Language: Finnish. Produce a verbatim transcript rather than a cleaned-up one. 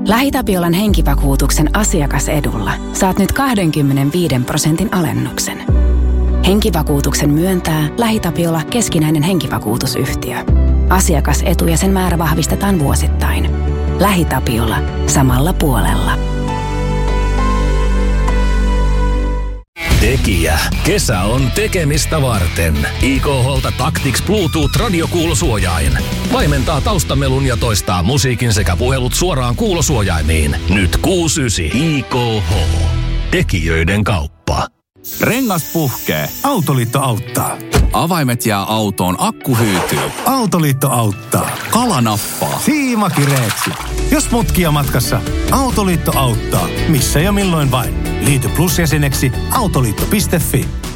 LähiTapiolan henkivakuutuksen asiakasedulla saat nyt kaksikymmentäviisi prosentin alennuksen. Henkivakuutuksen myöntää LähiTapiola keskinäinen henkivakuutusyhtiö. Asiakasetu ja sen määrä vahvistetaan vuosittain. LähiTapiola. Samalla puolella. Tekijä. Kesä on tekemistä varten. I K H:lta Tactics Bluetooth-radiokuulosuojain. Vaimentaa taustamelun ja toistaa musiikin sekä puhelut suoraan kuulosuojaimiin. Nyt kuusi yhdeksän. I K H. Tekijöiden kauppa. Rengas puhkee. Autoliitto auttaa. Avaimet jää autoon, akku hyytyy. Autoliitto auttaa. Kala nappaa. Siima kireeksi. Jos mutkia matkassa, Autoliitto auttaa. Missä ja milloin vain. Liity Plus-jäseneksi autoliitto piste fi.